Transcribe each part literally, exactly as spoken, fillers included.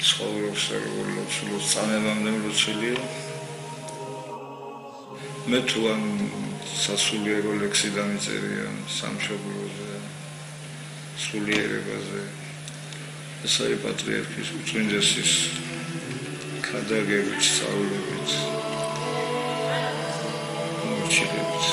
ცხოვრობს როგორ ლოცულობს წამებამდე მლოცველია მე თუ ამ სასულიერო ლექსი დამიწერია სამშობლოზე სულიერებაზე ეს არის პატრიარქის უწმინდესის ქადაგებით სწავლებით მორჩილებით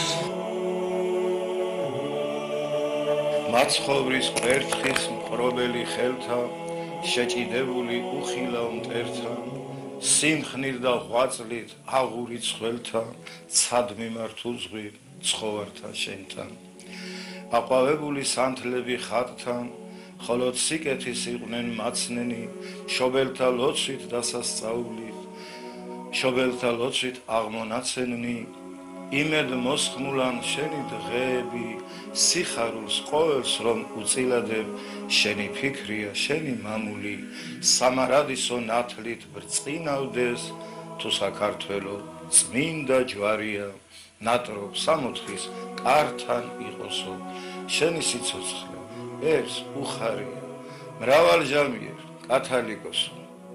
მაცხოვრის კვერთხის მყრობელი ხელთა შეჭიდებული უხილა მტერთა სიმხნիր და ღვაწლით აღურით ხველთა ცად მიმართ უძღვი ცხოვართა შენთან აყვავებული სანთლები ხატთან ხოლო სიკეთის იყვნენ მაცნენი შობელთა ლოცვით დასასწაულით შობელთა ლოცვით აღმონაცენნი იმედ მოსხმულან შენი დღეები სიხარულს ყოველს რომ უწილადებ შენი ფიქრია შენი მამული სამარადისო ნათლით ბრწყინავდეს თუ საქართველო წმინდა ჯვარია ნატრობ სამოთხის კართან იყოსო შენი სიცოცხლე ეს უხარია მრავალჟამიერ კათალიკოსო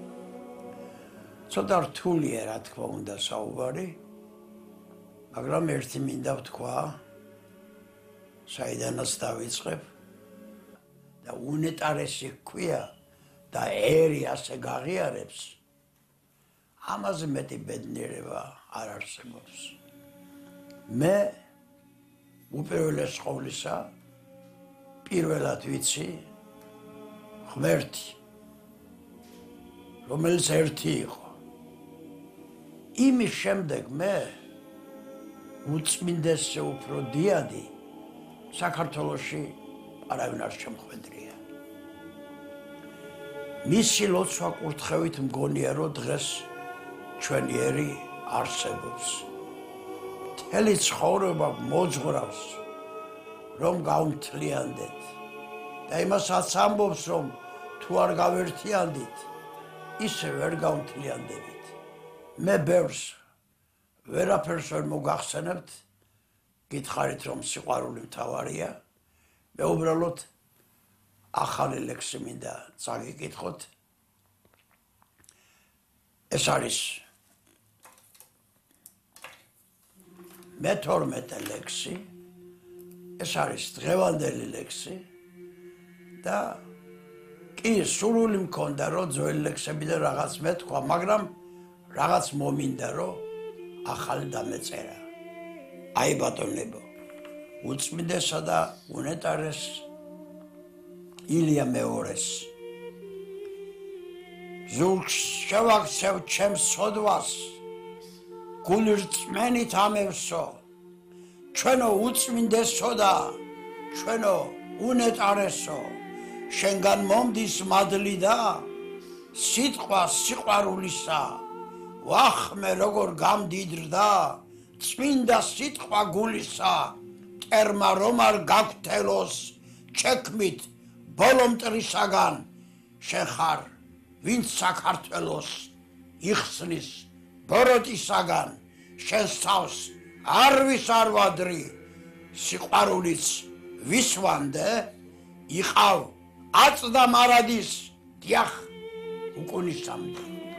ცოტა რთულია რა თქმა უნდა საუბარი მაგრამ ერთი მინდა ვთქვა საიდანაც დავიწყებ და უნეტარესი ქვია და ერი ასე გაღიარებს ამაზე მეტი ბედნიერება არ არსებობს მე უპირველეს ყოვლისა პირველად ვიცი ღმერთი რომელიც ერთი იყო იმის შემდეგ მე უწმინდესზე უფრო დიადი საქართველოში არავინ არ შემხვედრია მისი ლოცვა კურთხევით მგონია რომ დღეს ჩვენი ერი არსებობს მთელი ცხოვრება მოძღვრავს რომ გავმთლიანდეთ და იმასაც ამბობს რომ თუ არ გავერთიანდით ისე ვერ გავმთლიანდებით მე ბევრს ვერაფერს ვერ მოგახსენებთ გითხარით რომ სიყვარული მთავარია მე უბრალოდ ახალი ლექსი მინდა წაგიკითხოთ ეს არის მეთორმეტე ლექსი ეს არის დღევანდელი ლექსი და კი სურვილი მქონდა რომ ძველი ლექსებიდან რაღაც მეთქვა მაგრამ რაღაც მომინდა რომ ახალი დამეწერა აი ბატონებო უწმინდესა და უნეტარეს ილია მეორეს ზურგს შევაქცევ ჩემს სოდვას გულრწმენით ამევსო ჩვენო უწმინდესო და ჩვენო უნეტარესო შენგან მომდის მადლი და სიტყვა სიყვარულისა ვახმე როგორ გამდიდრდა წმინდა სიტყვა გულისა ტერმა რომ არ გაგვთელოს ჩექმით ბოლო მტრისაგან შენ ხარ ვინც საქართველოს იხსნის ბოროტისაგან შენ სავს არვის არ ვადრი სიყვარულიც ვისვანდე იყავ აწდა მარადის დიახ უკუნისამდე